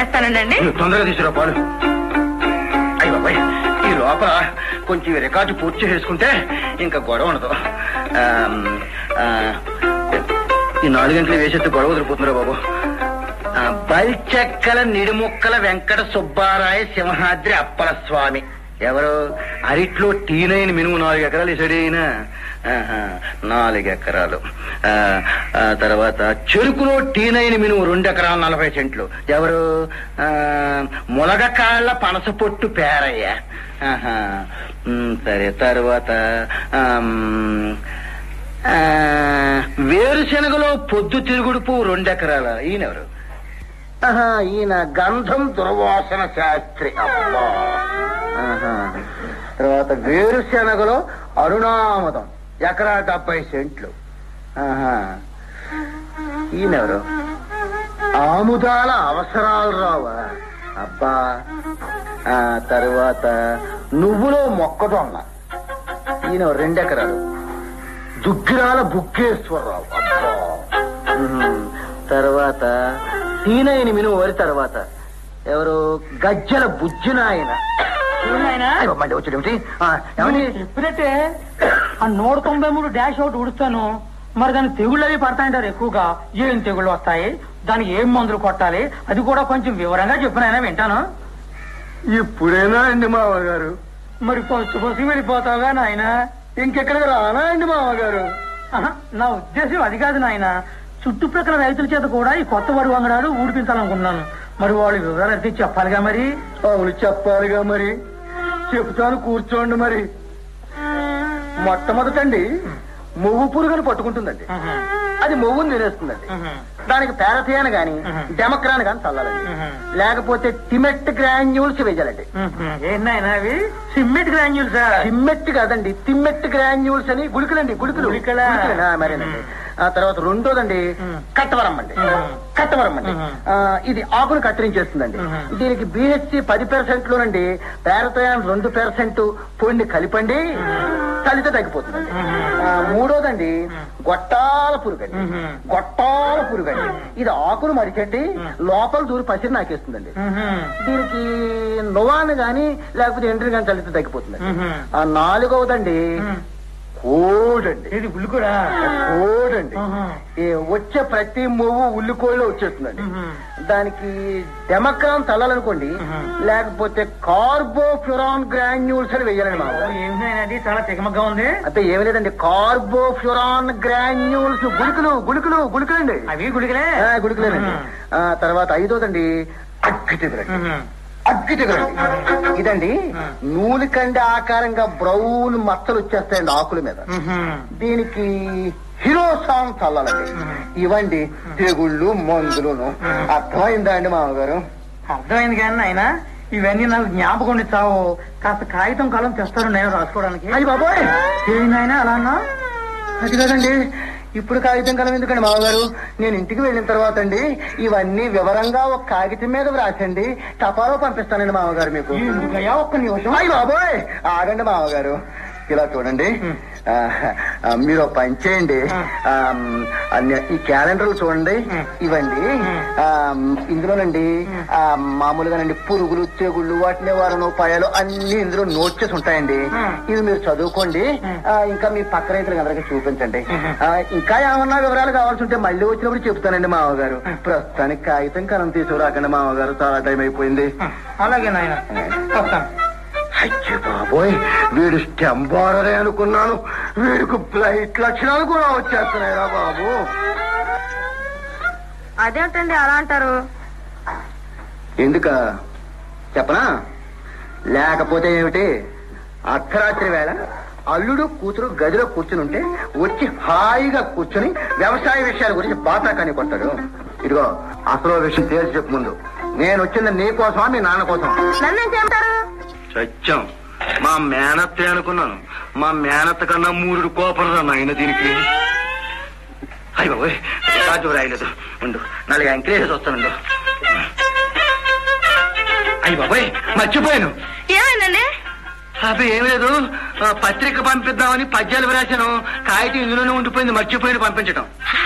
చేస్తానండి. తొందరగా తీసుకురా పాలు. అయ్యి బాబాయ్, ఈ లోపల కొంచెం రికార్డు పూర్తి చేసుకుంటే ఇంకా గొడవ ఉండదు. ఈ 4 గంటలు వేసేస్తే గొడవ వదిలిపోతున్నారా బాబు. బల్చెక్కల నిడుముక్కల వెంకట సుబ్బారాయ సింహాద్రి అప్పల స్వామి. ఎవరు? అరిట్లో టీ9 మినుము 4 ఎకరాలు ఇసాడు అయిన. 4 ఎకరాలు. తర్వాత చెరుకులో టీ9 మినుము 2 ఎకరాలు 40 సెంట్లు. ఎవరు? ములగకాళ్ల పనస పొట్టు పేరయ్య. సరే. తర్వాత వేరుశెనగలో పొద్దు తిరుగుడు పువ్వు 2 ఎకరాల. ఈయనెవరు? ఈయన గంధం దుర్వాసన శాస్త్రి. అబ్బా. తర్వాత వేరుశెనగలో అరుణామదం ఎకరా 70 సెంట్లు. ఈయనెవరు? ఆముదాల అవసరాలు రావా. అబ్బా. తరువాత నువ్వులో మొక్కజొన్న. ఈయన 2 ఎకరాలు. దుగ్గిరాల బుగ్గేశ్వరరావు. అబ్బా. తర్వాత టీ9 మినుము వరి. తర్వాత ఎవరు? గజ్జల బుజ్జినాయన. చెప్పినట్టే 193 డాష్ అవుట్ ఉడుస్తాను. మరి దానికి తెగుళ్ళు అవి పడతాయంటారు ఎక్కువగా. ఏం తెగుళ్ళు వస్తాయి, దానికి ఏం మందులు కొట్టాలి, అది కూడా కొంచెం వివరంగా చెప్పినైనా వింటాను. ఇప్పుడేనా అండి మామగారు? మరి పసి వెళ్ళిపోతావుగా నాయన. ఇంకెక్కడికి రానా అండి మామగారు? నా ఉద్దేశం అది కాదు నాయన. చుట్టుప్రక్కల రైతుల చేత కూడా ఈ కొత్త వరి వంగడాలు ఊడిపించాలనుకున్నాను. మరి వాళ్ళు వివరాలు అడిగి చెప్పాలిగా మరి. అవును, చెప్పాలిగా మరి. చెప్తాను, కూర్చోండి మరి. మొట్టమొదటండి మొవ్వు పురుగును పట్టుకుంటుందండి. అది మొవ్వును తినేస్తుందండి. దానికి పారథియాన్ గాని డెమక్రాన్ గాని చల్లాలండి. లేకపోతే టిమెట్ గ్రాన్యూల్స్ వేయాలండి. ఏంటైనా అవి? సిమ్మెట్ గ్రాన్యూల్స్? సిమ్మెట్ కాదండి, తిమ్మెట్ గ్రాన్యూల్స్ అని గుళికలండి. గుళికలు మరేనండి. ఆ తర్వాత రెండోదండి కట్టవరం అండి. కట్టవరం అండి. ఇది ఆకును కత్తిరించేస్తుందండి. దీనికి BHC 10% లోనండి పారథియాన్ 2% పొడిని కలిపండి, కలితే తగ్గిపోతుందండి. మూడోదండి గొట్టాల పురుగండి. గొట్టాల పురుగండి. ఇది ఆకును మరిచండి, లోపల దూరి పసిరి నాకేస్తుందండి. దీనికి నొవాను గాని లేకపోతే ఎండ్రిని గాని కలితే తగ్గిపోతుందండి. నాలుగవదండి కోడండి. ఇది ఉల్లికూడ. కోడండి. వచ్చే ప్రతి మొవ్వు ఉల్లికోళ్ళు వచ్చేస్తుందండి. దానికి డెమక్రాన్ చల్లాలనుకోండి, లేకపోతే కార్బోఫ్యూరాన్ గ్రాన్యూల్స్ అని వేయాలండి మా. ఏంటండి చాలా తికమగ్గా ఉంది. అంటే ఏమి లేదండి, కార్బోఫ్యూరాన్ గ్రాన్యూల్స్. గుళికలు గుళికలు గుళికలండి. అవి గుళికలే. గుళికలేనండి. తర్వాత ఐదోదండి అగ్గి తెగులండి. అగ్గి తెగులండి. ఇదండి నూనె కండి ఆకారంగా బ్రౌన్ మచ్చలు వచ్చేస్తాయండి ఆకుల మీద. దీనికి హిరోసాన్ చల్లాలండి. ఇవండి తెగుళ్ళు మందులను. అర్థమైందా అండి మామగారు? అర్థమైంది కానీ ఆయన ఇవన్నీ నాకు జ్ఞాపకం చావు. కాస్త కాగితం కాలం తెస్తారు నేను రాసుకోవడానికి. అయ్యి బాబోయ్, ఏంటైనా అలా అన్నా? అది కదండి, ఇప్పుడు కాగితం కలం ఎందుకండి మామగారు? నేను ఇంటికి వెళ్ళిన తర్వాత అండి ఇవన్నీ వివరంగా ఒక కాగితం మీద వ్రాసండి టపాలో పంపిస్తానండి మామగారు మీకు. ఒక్క నిమిషం. అయ్యి బాబోయ్, ఆగండి మామగారు. ఇలా చూడండి, మీరు పని చేయండి. ఈ క్యాలెండర్లు చూడండి. ఇవ్వండి. ఇందులోనండి మామూలుగానండి పురుగులు తెగుళ్ళు వాటి నివారణ ఉపాయాలు అన్ని ఇందులో నోట్ చేసి ఉంటాయండి. ఇవి మీరు చదువుకోండి. ఇంకా మీ పక్క రైతులకు అందరికీ చూపించండి. ఇంకా ఏమన్నా వివరాలు కావాల్సి ఉంటే మళ్ళీ వచ్చినప్పుడు చెప్తానండి మామగారు. ప్రస్తుతానికి కాగితం కలం తీసుకురాకండి మామగారు, చాలా టైం అయిపోయింది. అలాగే నాయన, వస్తాను. అయ్యే బాబోయ్, వీడు స్టెంబారరే అనుకున్నాను. వీడికి బ్లైట్ లక్షణాలు కూడా వచ్చేస్తున్నాయిరా బాబు. అదేంటండి అలా అంటారు? ఎందుక చెప్పనా? లేకపోతే ఏమిటి, అర్ధరాత్రి వేళ అల్లుడు కూతురు గదిలో కూర్చుని ఉంటే వచ్చి హాయిగా కూర్చుని వ్యవసాయ విషయాల గురించి బాతాకాని కొట్టాడు. ఇదిగో అసలు విషయం తేల్చి చెప్పు ముందు. నేను వచ్చింది నీ కోసమా మీ నాన్న కోసం? నన్ను చెప్తారు. సత్యం, మా మేనత్తే అనుకున్నాను. మా మేనత్త కన్నా 3 కోపలు నాయన దీనికి. అయ్య బాబోయ్, రాజు రాయలేదు. ఉండు, 4 అంకెలేసి వస్తానండు. అయ్య బాబోయ్, మర్చిపోయాను. ఏమైందండి? అది ఏం లేదు, పత్రిక పంపిద్దామని పద్యాలు వ్రాసాను. కాగితం ఇందులోనే ఉండిపోయింది, మర్చిపోయింది పంపించడం.